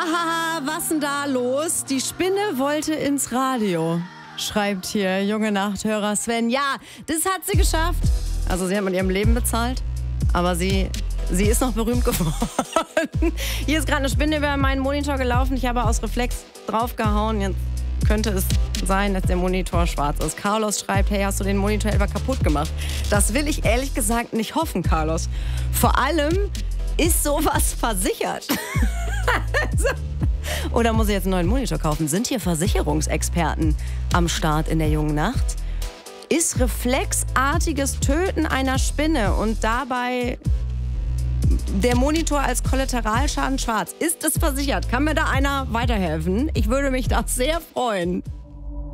Hahaha, was denn da los? Die Spinne wollte ins Radio, schreibt hier junge Nachthörer Sven. Ja, das hat sie geschafft. Also sie hat mit ihrem Leben bezahlt, aber sie ist noch berühmt geworden. Hier ist gerade eine Spinne über meinen Monitor gelaufen. Ich habe aus Reflex draufgehauen. Jetzt könnte es sein, dass der Monitor schwarz ist. Carlos schreibt, hey, hast du den Monitor etwa kaputt gemacht? Das will ich ehrlich gesagt nicht hoffen, Carlos. Vor allem ist sowas versichert. Oder muss ich jetzt einen neuen Monitor kaufen? Sind hier Versicherungsexperten am Start in der jungen Nacht? Ist reflexartiges Töten einer Spinne und dabei der Monitor als Kollateralschaden schwarz? Ist es versichert? Kann mir da einer weiterhelfen? Ich würde mich da sehr freuen.